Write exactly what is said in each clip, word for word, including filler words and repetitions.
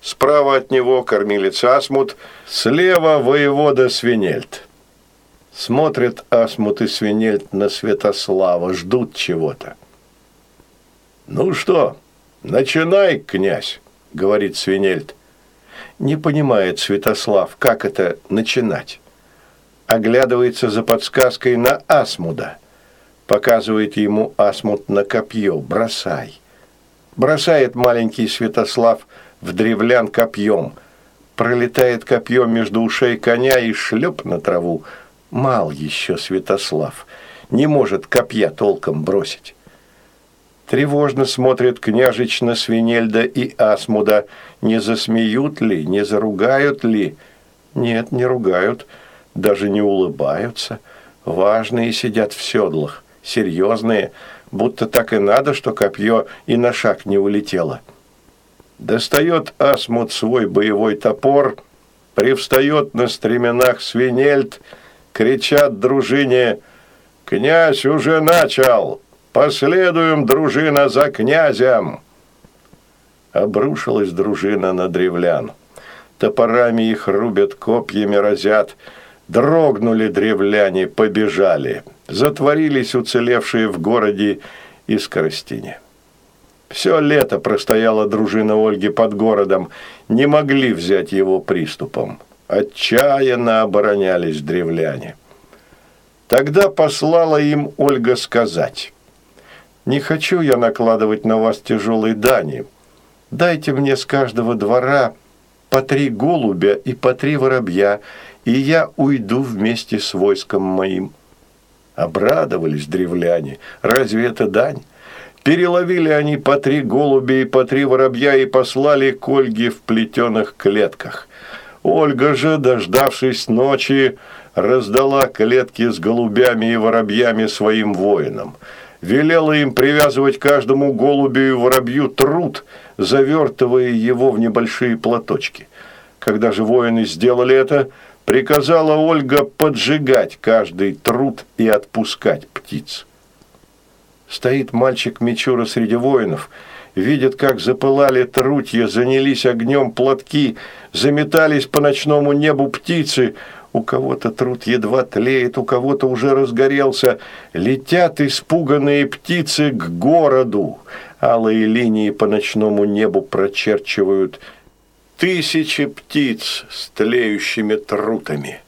Справа от него кормилец Асмут, слева воевода Свинельд. Смотрят Асмут и Свинельд на Святослава, ждут чего-то. «Ну что, начинай, князь», — говорит Свинельд. Не понимает Святослав, как это начинать. Оглядывается за подсказкой на Асмуда. Показывает ему Асмуд на копье. «Бросай». Бросает маленький Святослав в древлян копьем. Пролетает копьем между ушей коня и шлеп на траву. Мал еще Святослав. Не может копья толком бросить. Тревожно смотрит княжич на Свинельда и Асмуда. Не засмеют ли, не заругают ли? Нет, не ругают, даже не улыбаются. Важные сидят в седлах, серьезные, будто так и надо, что копье и на шаг не улетело. Достает Асмуд свой боевой топор, привстает на стременах Свинельд, кричат дружине: «Князь уже начал! Последуем, дружина, за князем!» Обрушилась дружина на древлян. Топорами их рубят, копьями разят. Дрогнули древляне, побежали. Затворились уцелевшие в городе и Скоростине. Все лето простояла дружина Ольги под городом. Не могли взять его приступом. Отчаянно оборонялись древляне. Тогда послала им Ольга сказать: «Не хочу я накладывать на вас тяжелые дани. Дайте мне с каждого двора по три голубя и по три воробья, и я уйду вместе с войском моим». Обрадовались древляне. Разве это дань? Переловили они по три голубя и по три воробья и послали к Ольге в плетеных клетках. Ольга же, дождавшись ночи, раздала клетки с голубями и воробьями своим воинам. Велела им привязывать каждому голубю и воробью труд, завертывая его в небольшие платочки. Когда же воины сделали это, приказала Ольга поджигать каждый труд и отпускать птиц. Стоит мальчик Мичура среди воинов, видит, как запылали трутья, занялись огнем платки, заметались по ночному небу птицы. У кого-то труд едва тлеет, у кого-то уже разгорелся. Летят испуганные птицы к городу. Алые линии по ночному небу прочерчивают тысячи птиц с тлеющими трутами.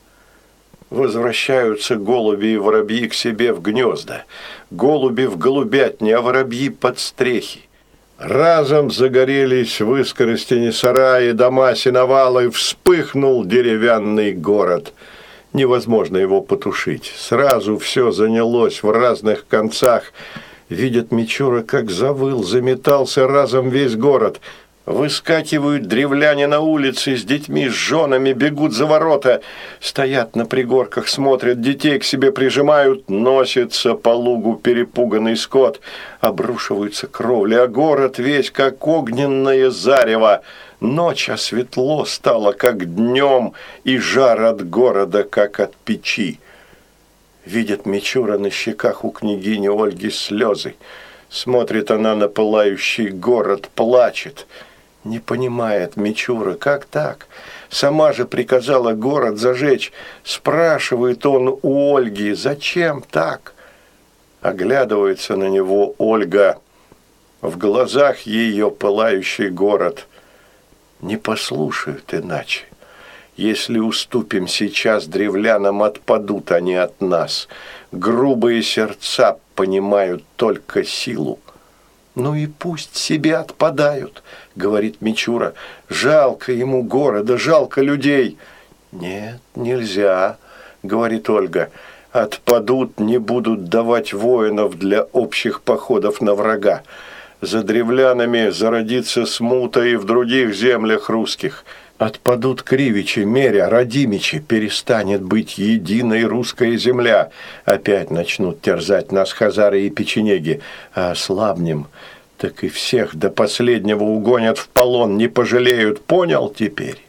Возвращаются голуби и воробьи к себе в гнезда. Голуби в голубятни, а воробьи под стрехи. Разом загорелись в Искоростине сараи, дома, сеновалы, вспыхнул деревянный город. Невозможно его потушить. Сразу все занялось в разных концах. Видят Мичура, как завыл, заметался разом весь город. Выскакивают древляне на улице с детьми, с женами, бегут за ворота. Стоят на пригорках, смотрят, детей к себе прижимают. Носится по лугу перепуганный скот. Обрушиваются кровли, а город весь, как огненное зарево. Ночь, а светло стало, как днем, и жар от города, как от печи. Видит Мичура на щеках у княгини Ольги слезы. Смотрит она на пылающий город, плачет. Не понимает Мичура, как так? Сама же приказала город зажечь. Спрашивает он у Ольги, зачем так? Оглядывается на него Ольга. В глазах ее пылающий город. Не послушают иначе. Если уступим сейчас древлянам, отпадут они от нас. Грубые сердца понимают только силу. «Ну и пусть себе отпадают», — говорит Мичура. «Жалко ему города, жалко людей». «Нет, нельзя», — говорит Ольга. «Отпадут, не будут давать воинов для общих походов на врага. За древлянами зародится смута и в других землях русских. Отпадут Кривичи, Меря, Радимичи, перестанет быть единой русская земля. Опять начнут терзать нас хазары и печенеги, а ослабнем, так и всех до последнего угонят в полон, не пожалеют. Понял теперь?»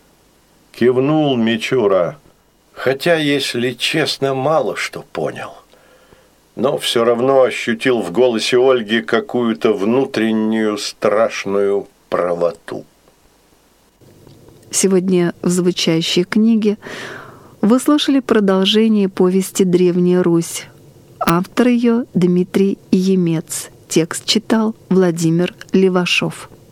Кивнул Мичура, хотя, если честно, мало что понял. Но все равно ощутил в голосе Ольги какую-то внутреннюю страшную правоту. Сегодня в звучащей книге вы слушали продолжение повести «Древняя Русь». Автор ее Дмитрий Емец. Текст читал Владимир Левашов.